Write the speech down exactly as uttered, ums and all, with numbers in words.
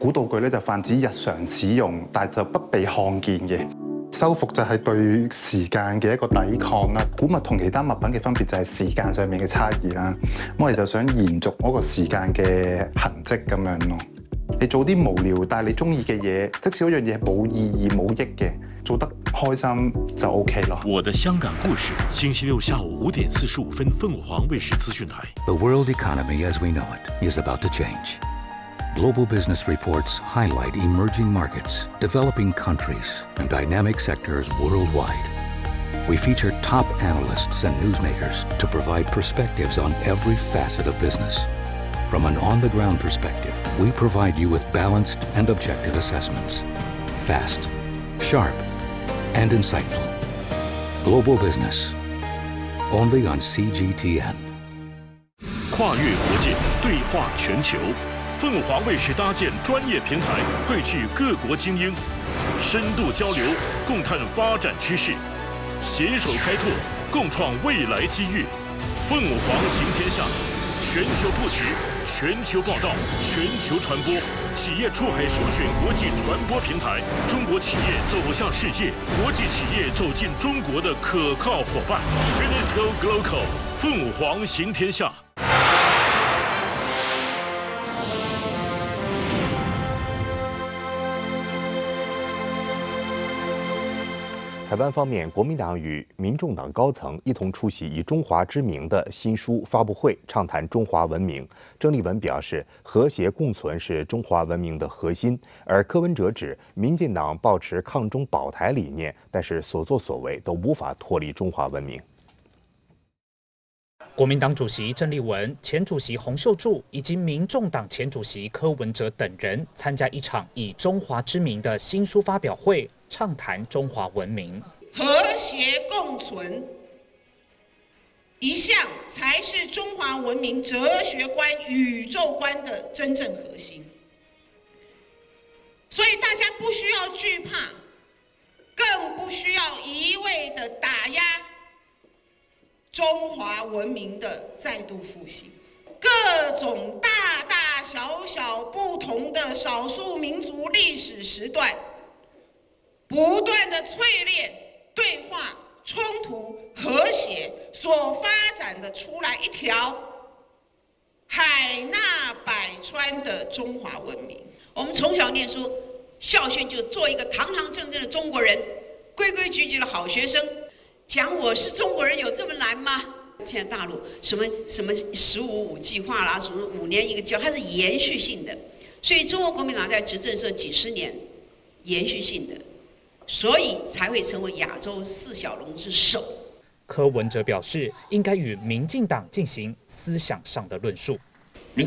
古道具咧就泛指日常使用，但就不被看見嘅。修復就係對時間嘅一個抵抗啦。古物同其他物品嘅分別就係時間上面嘅差異啦。我哋就想延續嗰個時間嘅痕跡咁樣咯。你做啲無聊但係你中意嘅嘢，即使嗰樣嘢冇意義冇益嘅，做得開心就 OK 咯。 我的香港故事，星期六下午五點四十五分，鳳凰衛視資訊台。 The world economy as we know it is about to change. Global business reports highlight emerging markets, developing countries, and dynamic sectors worldwide. We feature top analysts and newsmakers to provide perspectives on every facet of business. From an on-the-ground perspective, we provide you with balanced and objective assessments. Fast, sharp, and insightful. Global business. Only on C G T N. 跨越国界，对话全球。凤凰卫视搭建专业平台，汇聚各国精英，深度交流，共探发展趋势，携手开拓，共创未来机遇。凤凰行天下，全球布局，全球报道，全球传播，企业出海首选国际传播平台，中国企业走向世界，国际企业走进中国的可靠伙伴。UNESCO Global， 凤凰行天下。 台湾方面，国民党与民众党高层一同出席以中华之名的新书发布会，畅谈中华文明。郑丽文表示，和谐共存是中华文明的核心，而柯文哲指民进党抱持抗中保台理念，但是所作所为都无法脱离中华文明。 国民党主席郑丽文、前主席洪秀柱以及民众党前主席柯文哲等人参加一场以中华之名的新书发表会，畅谈中华文明。 和谐共存，一向才是中华文明哲学观、宇宙观的真正核心。所以大家不需要惧怕，更不需要一味的打压中华文明的再度复兴。各种大大小小不同的少数民族历史时段，不断的淬炼、对话、冲突、和谐所发展的出来一条海纳百川的中华文明。 我们从小念书，校训就做一个堂堂正正的中国人，规规矩矩的好学生。讲我是中国人有这么难吗？现在大陆什么什么十五五计划啦，什么五年一个计划，它是延续性的。所以中国国民党在执政这几十年，延续性的。所以才会成为亚洲四小龙之首。 柯文哲表示，应该与民进党进行思想上的论述。